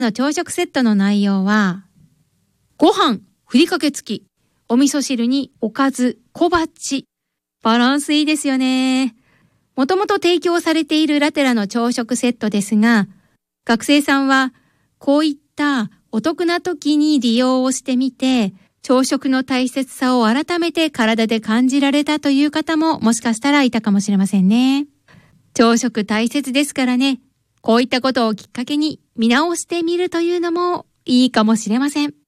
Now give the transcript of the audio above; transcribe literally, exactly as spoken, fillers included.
の朝食セットの内容は、ご飯、ふりかけ付き、お味噌汁におかず、小鉢。バランスいいですよね。もともと提供されているラテラの朝食セットですが、学生さんはこういったお得な時に利用をしてみて、朝食の大切さを改めて体で感じられたという方ももしかしたらいたかもしれませんね。朝食大切ですからね、こういったことをきっかけに見直してみるというのもいいかもしれません。